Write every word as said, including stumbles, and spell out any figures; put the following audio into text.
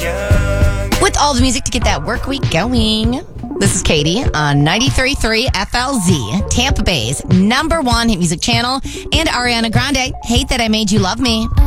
With all the music to get that work week going. This is Katie on ninety-three point three F L Z, Tampa Bay's number one hit music channel, and Ariana Grande, Hate That I Made You Love Me.